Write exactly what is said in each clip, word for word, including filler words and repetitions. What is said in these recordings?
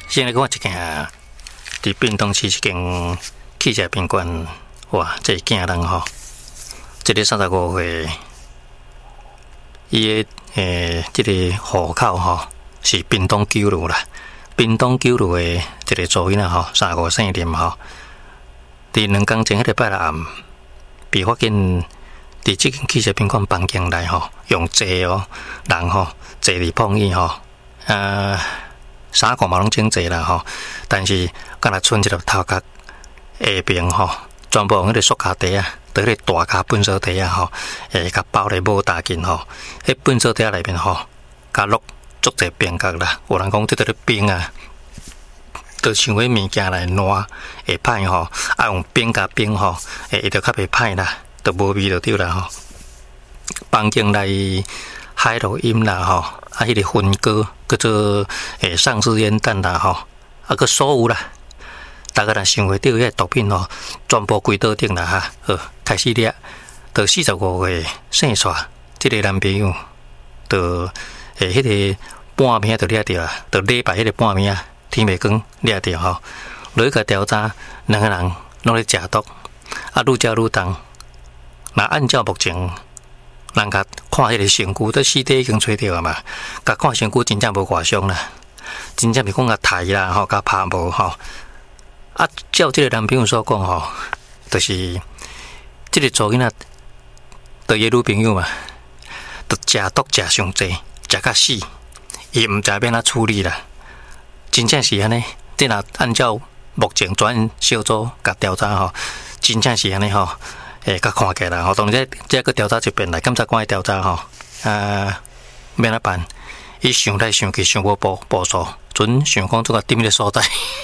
现在讲一件，伫屏东市一间汽车宾馆，哇，这惊人吼！这个三十五岁，伊的诶，这个户口吼是屏东九路啦，屏东九路的一个主因啊吼，三五姓林吼，伫两天前迄个拜六暗，被发现伫这间汽车宾馆房间内吼，用坐哦人吼坐伫碰椅吼，呃。衫裤嘛拢整齐啦吼，但是敢若剩一个头壳下边吼，全部用迄个塑胶袋啊，伫迄个大卡粪扫袋啊吼，诶，甲包咧无大件吼，迄粪扫袋内面吼，甲落足侪边角啦。有人讲这个咧冰啊，就像迄物件来烂会歹吼，啊用冰甲冰吼，诶，伊就较袂歹啦，就无味就对啦吼。房间内海洛因啦吼。啊，迄个分割叫做诶丧尸烟弹啦吼，啊个所有啦，大家若想袂到迄毒品吼，全部归倒顶啦哈，好开始掠，到四十五岁生煞，即个男朋友，到诶迄个半暝就掠着啊，到礼拜迄个半暝天未光掠着吼，落去甲调查，两个人拢咧食毒，啊愈食愈重，那按照目前。人甲看迄个身躯，这尸体已经找着啊嘛。甲看身躯真正无外伤啦，真正是讲甲刣啦吼，甲拍无吼。啊，照这个男朋友所讲吼，就是这个做囡仔，对伊女朋友嘛，都食毒食上济，食甲死，伊毋知要安怎处理啦。真正是安尼，这若按照目前专案小组甲调查吼，真正是安尼吼。诶，甲看起啦吼，当然这这个调查一遍来，检察官的调查吼，啊，要怎办？伊想来想去想无步步数，准想讲做个点个所在，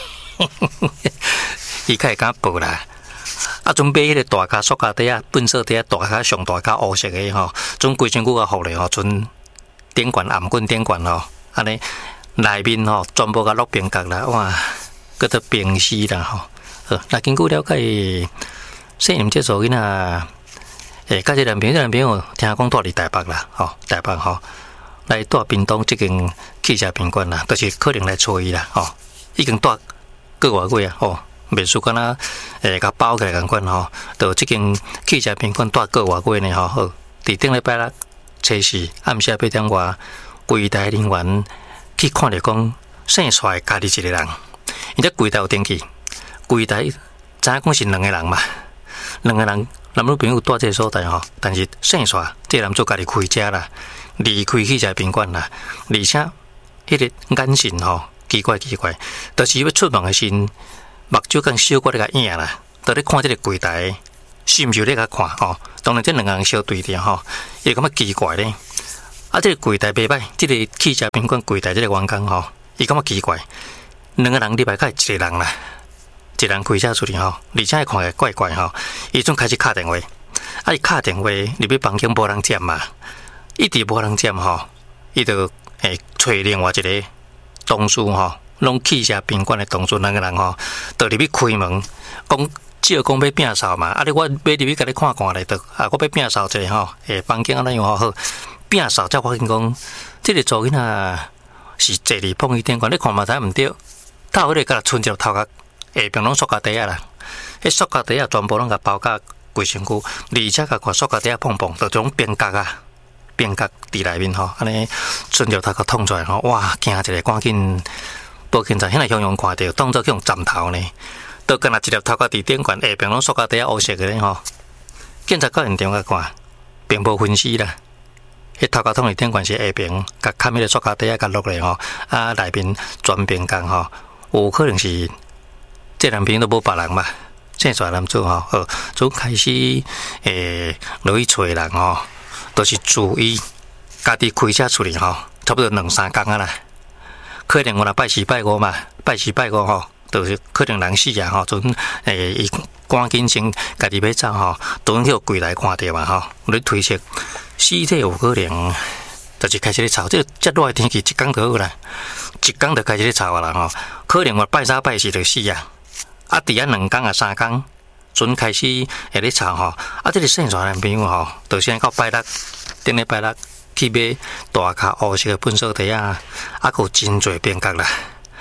伊较会敢报啦。啊，准买迄个大卡塑胶袋啊，粪扫袋啊，大卡上大卡乌色的吼，准规身躯甲护咧吼，准电管暗棍电管吼，安尼内面吼全部甲落边角啦，哇，搁做冰丝啦吼。好，那经过了解。说你们这做囡仔，诶，甲这男朋友，男朋友听讲住伫台北啦，吼，台北吼，来住屏东这间汽车宾馆啦，就是可能来找伊啦，吼，已经住个外月啊，吼，袂输敢若诶，甲包起来共款吼，到这间汽车宾馆住个外月呢，吼，好，伫顶礼拜六初四暗时八点外，柜台人员去看着讲生出来家己一个人，伊这柜台有登记，柜台知影讲是两个人嘛。两个人男女朋友住这个所在吼，但是生煞这个男主家己开车啦，离开汽车宾馆啦，而且迄个眼神吼奇怪奇怪，就是要出门的时，目睭跟小骨咧甲影啦，在咧看这个柜台，是毋是咧甲看吼？当然这两个人相对着吼，伊感觉奇怪咧。啊，这个柜台袂歹，这个汽车宾馆柜台这个员工吼，伊感觉奇怪，两个人入来，甲一个人啦。一人开车出去吼，而且看起来怪怪吼，伊阵开始敲电话，啊，伊敲电话入去房间无人接嘛，一直无人接吼，伊就诶找另外一个同事吼，拢汽车宾馆的同事两个人吼，就入去开门，讲照讲要摒扫嘛，啊，你我要入去甲你看看咧，就啊，我要摒扫者吼，诶，房间安怎样好好，摒扫才发现讲，这个做囡仔是坐伫碰椅顶管，你看嘛知毋对，头迄个甲剩一个头壳。下边拢塑胶袋啊啦，迄塑胶袋啊全部拢甲包甲规身躯，而且甲看塑胶袋啊碰碰，就种边角啊，边角伫内面吼，安尼顺着头壳捅出来吼，哇，惊一个赶紧报警站，现在向阳看到，当作去用斩头呢，都干那一粒头壳伫顶管，下边拢塑胶袋啊乌色个吼，检察到现场甲看，并无分尸啦，迄头壳捅伫顶管是下边，甲砍迄个塑胶袋啊甲落来吼，啊内面全边角吼，有可能是。这男朋友都无别人嘛，生出来男主吼，好，从开始诶落去找人吼，都是注意家己开车出去吼，差不多两三工啊啦。可能我若拜四拜五嘛，拜四拜五吼，就是可能人死啊吼，阵诶伊赶紧先家己要走吼，都去柜台看到嘛吼，咧推测死体有可能。就是开始咧吵，这这热的天气一天就好啦，一天就开始咧吵啊啦吼，可能我拜三拜四就死啊。啊，伫啊两工啊三工，阵开始会咧吵吼。啊，这个生出来男朋友吼，到现在到拜六，顶礼拜六去买大卡乌色的粪扫袋啊，啊，有真侪边角啦。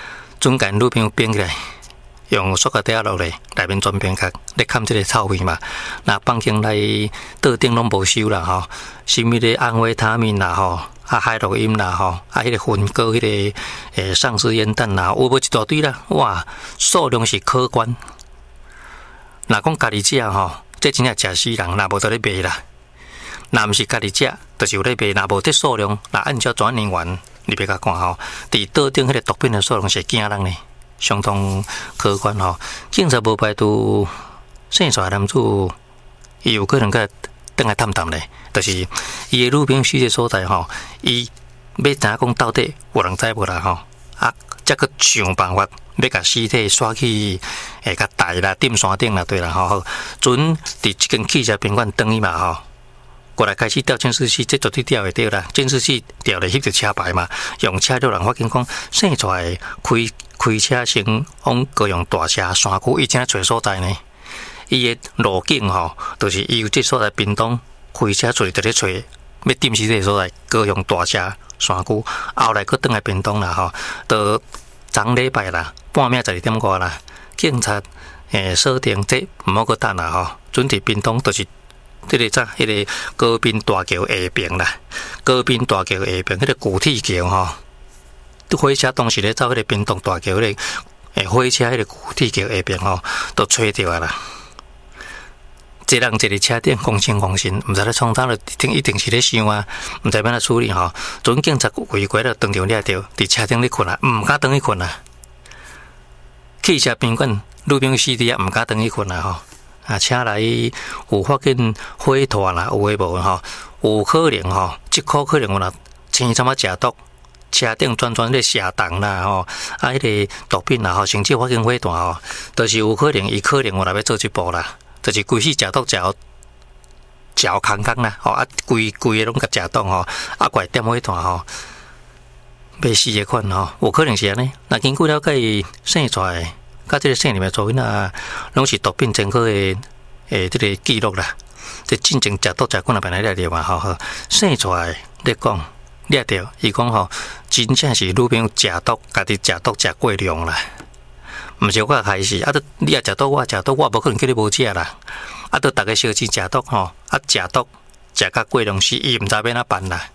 准甲女朋友编起来，用塑胶袋落来，内面全片壳，咧砍即个臭味嘛。那放进来桌顶拢无收啦吼，什么咧安慰他命啦吼，啊海洛因啦吼，啊迄个粉果迄个诶丧尸烟弹啦，有无一大堆啦，哇，数量是可观。若讲家己食吼，这真正食死人，若无得咧卖啦。若毋是家己食，就是有咧卖，若无这数量，若按照专业人员，你别甲看吼，伫桌顶迄个毒品的数量是惊人呢。相当可观吼，警察无排除生出来男子，伊有可能个等来探探咧，就是伊的女朋友死的所在吼，伊要知影讲到底有人知无啦吼，啊，则个想办法要甲尸体刷去诶，甲带啦、顶山顶啦，对啦吼，准伫即间汽车宾馆等伊嘛吼。过来开始调监视器，这绝对调会到啦。监视器调来翕着车牌嘛，用车了人发现讲生出来开开车先往高雄大车山区，伊正找所在呢。伊的路径吼，就是伊有这所在屏东开车出去，就咧找要点死这所在高雄大车山区，后来佫转来屏东啦吼，到昨礼拜啦，半暝十二点外啦，警察诶锁定这毋好佫等啦吼，准伫屏东就是。这个啥？迄个高滨大桥下边啦，高滨大桥下边迄个古铁桥吼，火车当时咧走迄个滨东大桥咧，诶，火车迄个古铁桥下边吼，都吹着啊啦。一人一个车顶公心公心，毋知咧创啥了，一定一定是咧想啊，毋知要哪处理吼。准警察违规了，当场掠着，伫车顶咧困啊，毋敢当去困啊。汽车宾馆女朋友死伫啊，毋敢当去困啊吼。啊，车来有发现火团啦，有诶无吼？有可能吼，即可可能有啦，青什么食毒，车顶转转咧下档啦吼，啊，迄个毒品啦吼，甚至发现火团吼，都是有可能，伊可能有来要做一步啦，就是规世食毒食食空空啦，吼啊，规规个拢甲食毒吼，啊，怪点火团吼，要死诶款吼，有可能是安尼。那经过了解，伊生出来。甲即个省里面做囡仔，拢是毒品前科的诶，即个记录啦。即进前食毒食惯那边来掠着嘛，吼吼，生出来咧讲掠着，伊讲吼，真正是女朋友食毒，家己食毒食过量啦。毋是我开始，啊，都你也食毒，我食毒，我无可能叫你无食啦。啊，都逐个烧钱食毒吼，啊，食毒食甲过量时，伊毋知要哪办啦。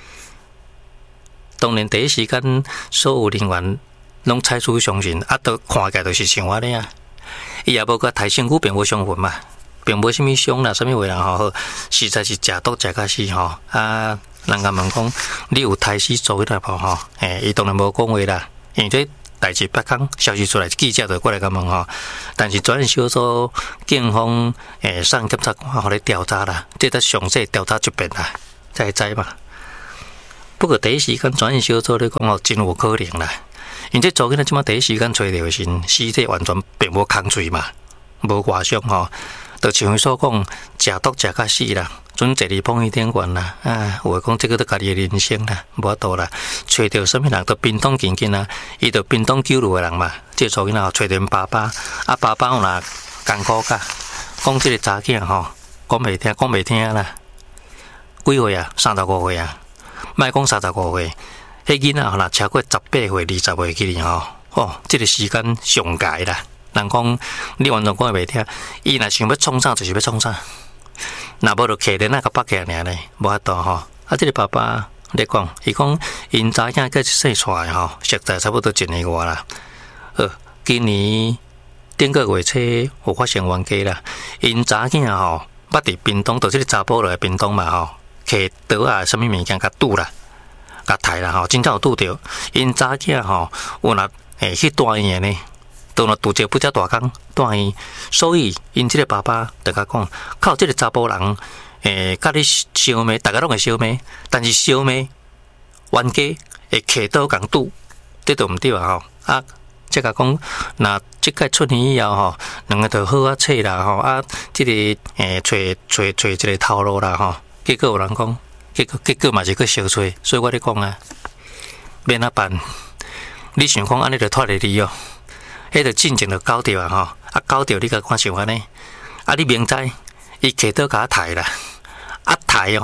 当然第一时间，所有人员。拢采取相信，啊，都看起来就是像我咧啊。伊也无甲太身躯并无伤痕嘛，并无啥物伤啦，啥物话啦吼，实在是食毒食甲死吼。啊，人家问讲，你有胎死做迄个无吼？诶，伊当然无讲话啦，因为这代志北港消息出来，记者就过来甲问吼。但是专案小组警方诶上检察官互咧调查啦，这得详细调查一遍啦，才会知嘛。不过第一时间专案小组咧讲吼，真有可能啦。因这做囡仔即马第一时间找着时，尸体完全并无空嘴嘛，无外伤吼，就像伊所讲，食毒食甲死啦，准坐伫碰伊顶悬啦，啊，有诶讲这个都家己诶人生啦，无法度啦，找着什么人，都屏东近近啊，伊就屏东九路诶人嘛，这做囡仔找着爸爸，啊爸爸有若艰苦甲，讲这个查囝吼，讲袂听，讲袂听啦，几岁啊？三十五岁啊，莫讲三十五岁。迄囡仔吼，若超过十八岁、二十岁去哩吼，哦，即个时间上界啦。人讲你完全讲袂听，伊若想要创啥，就是要创啥。若无就客人那个北起来呢，无法度吼。啊，即个爸爸咧讲，伊讲因查囝计生出来吼，实在差不多一年外啦。呃，今年顶个月初有发生冤家啦。因查囝吼，捌伫屏东，就是个查甫落来屏东嘛吼，摕刀啊，什么物件甲拄啦。甲刣啦吼，真正有拄着，因查囝吼有若诶去带伊呢，都若拄着不只大工带伊，所以因即个爸爸就甲讲，靠即个查甫人诶，甲你相骂，大家拢会相骂，但是相骂冤家会摕刀共拄，这都毋对啊吼啊！即甲讲，若即届出年以后吼，两个就好啊找啦吼啊，即、这个诶找找找一个头路啦吼，结果有人讲。结果结果嘛是去烧吹，所以我咧讲啊，免哪办？你想讲安尼就脱离你哦，迄个进前就搞掉啊吼，啊搞掉你甲看想安尼，啊你明知伊摕刀甲刣啦，啊刣吼，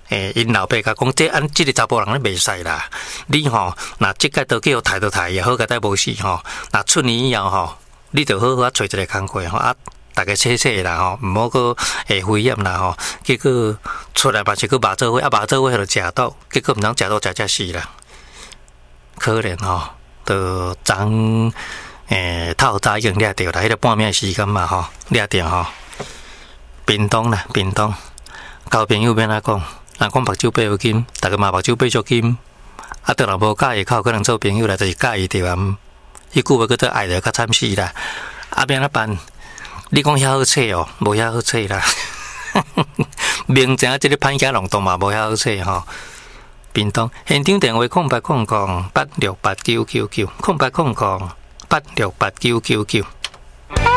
诶，因老爸甲讲，这按即个查甫人咧袂使啦。你吼，若即届都叫抬都抬也好，个代无事吼。若出年以后吼，你着好好啊找一个工课吼啊，大家切切啦吼，毋好个会危险啦吼。结果出来嘛是个肉做伙，啊肉做伙就食到，结果毋通食到食食死啦。可怜吼，都昨诶透早已经掠着啦，迄个半暝时间嘛吼，掠着吼。屏东啦，屏东，交朋友免哪讲。人讲目睭爬有金，逐个嘛目睭爬足金，啊，当然无介意，靠可能做朋友啦，就是介意着啊。迄句话叫做爱着较惨死啦。啊，变哪办？你讲遐好找哦，无遐好找啦。明知影即个歹囝弄动嘛，无遐好找吼。屏东现场电话空八空空八六八九九九空八空空八六八九九九。